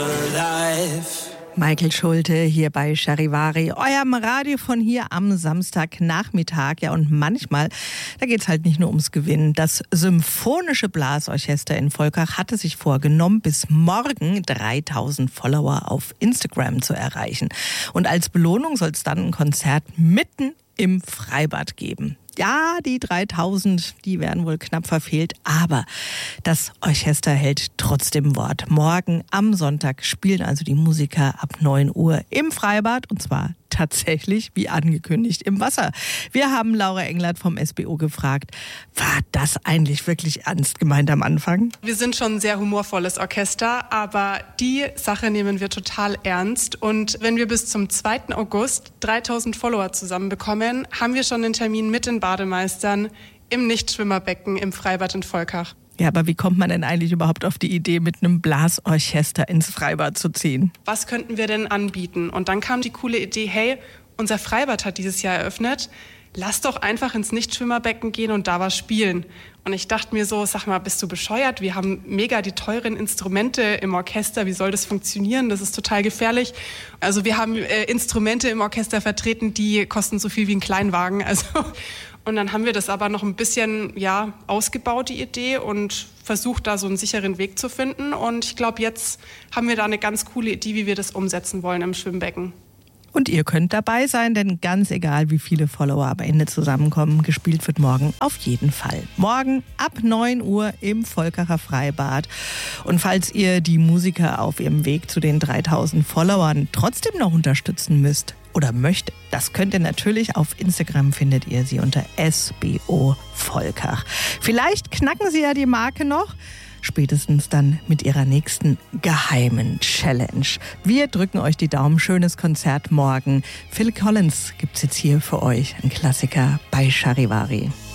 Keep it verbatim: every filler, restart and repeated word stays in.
Michael Schulte hier bei Charivari, eurem Radio von hier am Samstagnachmittag. Ja, und manchmal, da geht's halt nicht nur ums Gewinnen. Das Symphonische Blasorchester in Volkach hatte sich vorgenommen, bis morgen dreitausend Follower auf Instagram zu erreichen. Und als Belohnung soll es dann ein Konzert mitten im Freibad geben. Ja, die dreitausend, die werden wohl knapp verfehlt, aber das Orchester hält trotzdem Wort. Morgen am Sonntag spielen also die Musiker ab neun Uhr im Freibad und zwar tatsächlich, wie angekündigt, im Wasser. Wir haben Laura Englert vom S B O gefragt, war das eigentlich wirklich ernst gemeint am Anfang? Wir sind schon ein sehr humorvolles Orchester, aber die Sache nehmen wir total ernst. Und wenn wir bis zum zweiten August dreitausend Follower zusammenbekommen, haben wir schon einen Termin mit den Bademeistern im Nichtschwimmerbecken im Freibad in Volkach. Ja, aber wie kommt man denn eigentlich überhaupt auf die Idee, mit einem Blasorchester ins Freibad zu ziehen? Was könnten wir denn anbieten? Und dann kam die coole Idee, hey, unser Freibad hat dieses Jahr eröffnet, lass doch einfach ins Nichtschwimmerbecken gehen und da was spielen. Und ich dachte mir so, sag mal, bist du bescheuert? Wir haben mega die teuren Instrumente im Orchester. Wie soll das funktionieren? Das ist total gefährlich. Also wir haben äh, Instrumente im Orchester vertreten, die kosten so viel wie ein Kleinwagen. Also und dann haben wir das aber noch ein bisschen ja, ausgebaut, die Idee, und versucht, da so einen sicheren Weg zu finden. Und ich glaube, jetzt haben wir da eine ganz coole Idee, wie wir das umsetzen wollen im Schwimmbecken. Und ihr könnt dabei sein, denn ganz egal, wie viele Follower am Ende zusammenkommen, gespielt wird morgen auf jeden Fall. Morgen ab neun Uhr im Volkacher Freibad. Und falls ihr die Musiker auf ihrem Weg zu den dreitausend Followern trotzdem noch unterstützen müsst oder möchtet, das könnt ihr natürlich. Auf Instagram findet ihr sie unter S B O Volkach. Vielleicht knacken sie ja die Marke noch. Spätestens dann mit ihrer nächsten geheimen Challenge. Wir drücken euch die Daumen. Schönes Konzert morgen. Phil Collins gibt's jetzt hier für euch. Ein Klassiker bei Charivari.